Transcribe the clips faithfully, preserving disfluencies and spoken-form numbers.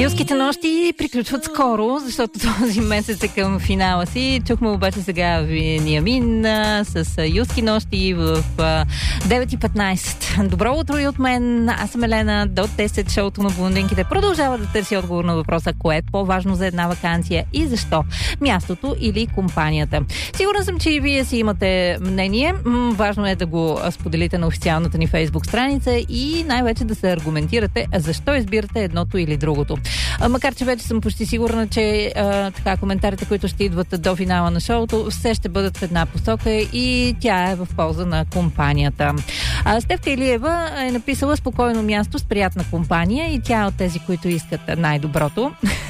Юлските нощи приключват скоро, защото този месец е към финала си. Чухме обаче сега Вениамин с Юлски нощи в девет и петнайсет. Добро утро и от мен. Аз съм Елена. До десет шоуто на блондинките продължава да търси отговор на въпроса кое е по-важно за една ваканция и защо. Мястото или компанията. Сигурна съм, че и вие си имате мнение. Важно е да го споделите на официалната ни Фейсбук страница и най-вече да се аргументирате защо избирате едното или другото. Макар че вече съм почти сигурна, че а, така, коментарите, които ще идват до финала на шоуто, все ще бъдат в една посока и тя е в полза на компанията. А, Стефка Илиева е написала спокойно място с приятна компания и тя е от тези, които искат най-доброто.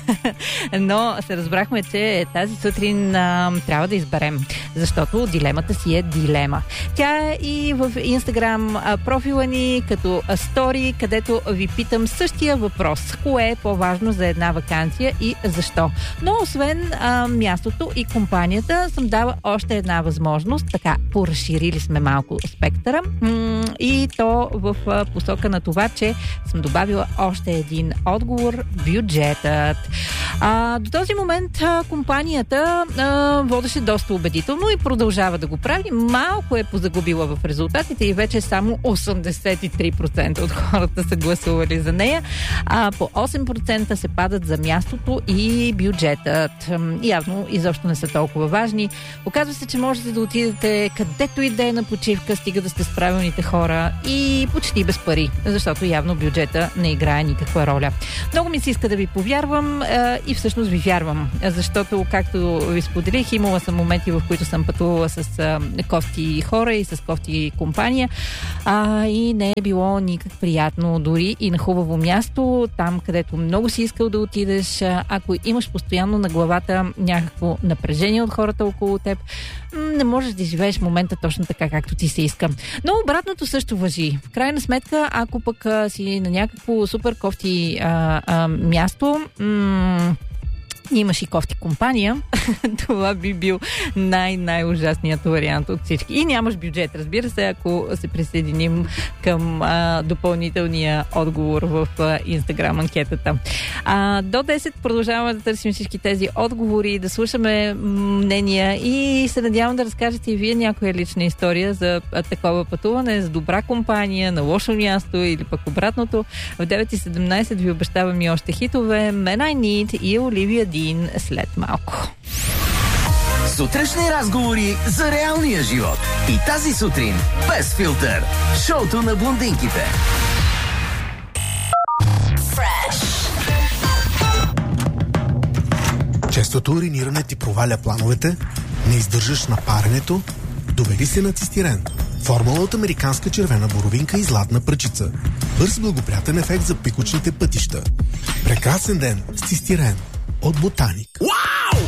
Но се разбрахме, че тази сутрин а, трябва да изберем, защото дилемата си е дилема. Тя е и в Инстаграм профила ни като стори, където ви питам същия въпрос. Кое е по-важно за една ваканция и защо? Но освен а, мястото и компанията, съм дала още една възможност. Така, поразширили сме малко спектъра м- и то в а, посока на това, че съм добавила още един отговор – бюджетът. А, до този момент а, компанията а, водеше доста убедително и продължава да го прави. Малко е позагубила в резултатите и вече само осемдесет и три процента от хората са гласували за нея, а по осем процента се падат за мястото и бюджетът. Явно изобщо не са толкова важни. Оказва се, че можете да отидете където и да е на почивка, стига да сте с правилните хора и почти без пари, защото явно бюджета не играе никаква роля. Много ми се иска да ви повярвам а, и всъщност ви вярвам, защото, както ви споделих, имала съм моменти, в които съм пътувала с а, кофти хора и с кофти компания а, и не е било никак приятно, дори и на хубаво място, там където много си искал да отидеш. Ако имаш постоянно на главата някакво напрежение от хората около теб, не можеш да живееш момента точно така, както ти се иска. Но обратното също важи. В крайна сметка, ако пък а, си на някакво супер кофти а, а, място, м- имаш и кофти компания, това би бил най-най-ужасният вариант от всички. И нямаш бюджет, разбира се, ако се присъединим към а, допълнителния отговор в Инстаграм анкетата. А, до десет продължаваме да търсим всички тези отговори, да слушаме мнения и се надявам да разкажете и вие някоя лична история за такова пътуване, с добра компания, на лошо място или пък обратното. В девет и седемнайсет ви обещавам и още хитове. Man I Need и Оливия Дин след малко. Сутрешни разговори за реалния живот. И тази сутрин без филтър. Шоуто на блондинките. Fresh. Честото уриниране ти проваля плановете, не издържаш на паренето, довери се на цистирен. Формула от американска червена боровинка и златна пръчица. Бърз благоприятен ефект за пикочните пътища. Прекрасен ден с цистирен от Ботаник.